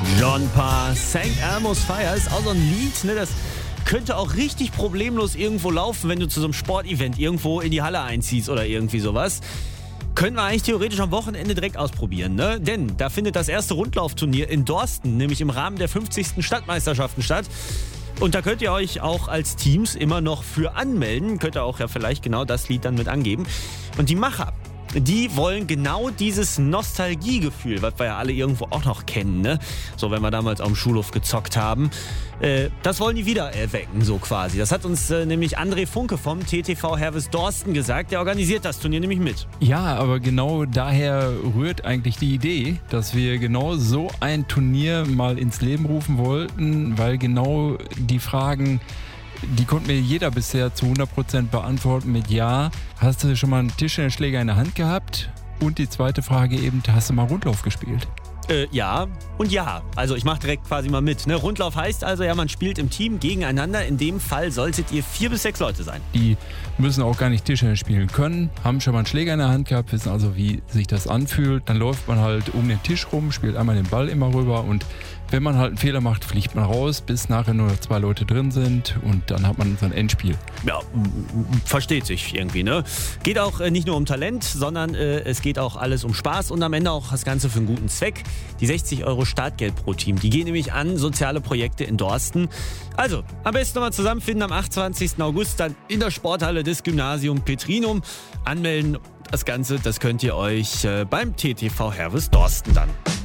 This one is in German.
John Parr, St. Elmo's Fire ist auch so ein Lied, ne, das könnte auch richtig problemlos irgendwo laufen, wenn du zu so einem Sportevent irgendwo in die Halle einziehst oder irgendwie sowas. Können wir eigentlich theoretisch am Wochenende direkt ausprobieren, ne? Denn da findet das erste Rundlaufturnier in Dorsten, nämlich im Rahmen der 50. Stadtmeisterschaften statt. Und da könnt ihr euch auch als Teams immer noch für anmelden. Könnt ihr auch ja vielleicht genau das Lied dann mit angeben. Und die Macher, die wollen genau dieses Nostalgiegefühl, was wir ja alle irgendwo auch noch kennen, ne? So, wenn wir damals auf dem Schulhof gezockt haben. Das wollen die wieder erwecken, so quasi. Das hat uns nämlich André Funke vom TTV Hervis Dorsten gesagt. Der organisiert das Turnier nämlich mit. Ja, aber genau daher rührt eigentlich die Idee, dass wir genau so ein Turnier mal ins Leben rufen wollten, weil genau die Fragen, die konnte mir jeder bisher zu 100% beantworten mit Ja. Hast du schon mal einen Tischtennisschläger in der Hand gehabt? Und die zweite Frage eben, hast du mal Rundlauf gespielt? Ja und ja. Also ich mache direkt quasi mal mit. Ne? Rundlauf heißt also, ja, man spielt im Team gegeneinander. In dem Fall solltet ihr 4 bis 6 Leute sein. Die müssen auch gar nicht Tischtennis spielen können, haben schon mal einen Schläger in der Hand gehabt, wissen also, wie sich das anfühlt. Dann läuft man halt um den Tisch rum, spielt einmal den Ball immer rüber und wenn man halt einen Fehler macht, fliegt man raus, bis nachher nur 2 Leute drin sind und dann hat man so ein Endspiel. Ja, versteht sich irgendwie, ne? Geht auch nicht nur um Talent, sondern es geht auch alles um Spaß und am Ende auch das Ganze für einen guten Zweck. Die 60 € Startgeld pro Team, die gehen nämlich an soziale Projekte in Dorsten. Also, am besten nochmal zusammenfinden am 28. August dann in der Sporthalle des Gymnasium Petrinum. Anmelden, das Ganze, das könnt ihr euch beim TTV Hervis Dorsten dann.